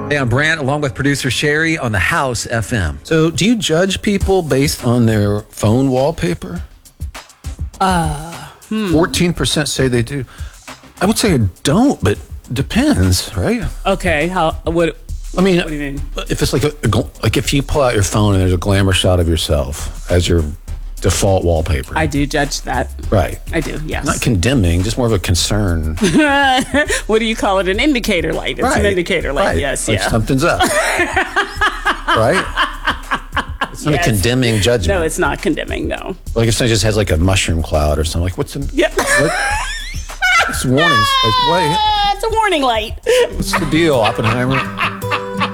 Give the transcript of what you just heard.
Hey, I'm Brant, along with producer Sherry on the House FM. So, do you judge people based on their phone wallpaper? 14% say they do. I would say I don't, but depends, right? Okay, what I mean, do you mean? If it's like if you pull out your phone and there's a glamour shot of yourself as your default wallpaper. I do judge that. Right. I do, yes. Not condemning, just more of a concern. What do you call it? An indicator light. It's an indicator light, right. yes, like yeah. Something's up. Right? It's not a condemning judgment. No, it's not condemning, no. Like if someone just has like a mushroom cloud or something, like what's the... Yep. It's warnings. Like, wait. It's a warning light. What's the deal, Oppenheimer?